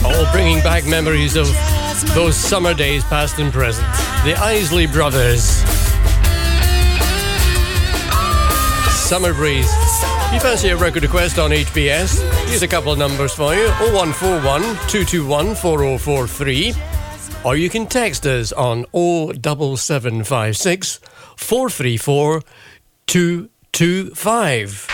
All bringing back memories of those summer days past and present. The Isley Brothers. Summer Breeze. You fancy a record request on HBS? Here's a couple of numbers for you. 0141 221 4043. Or you can text us on 07756 434 225.